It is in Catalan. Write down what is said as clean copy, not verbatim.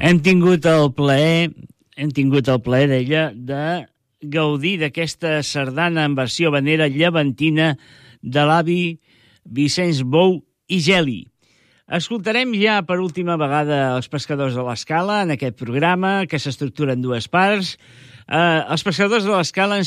Hem tingut el plaer, d'ella, de gaudir d'aquesta sardana en versió habanera llevantina de l'avi Vicenç Bou i Geli. Escoltarem ja per última vegada Els pescadors de l'Escala en aquest programa, que s'estructura en dues parts. Els pescadors de l'Escala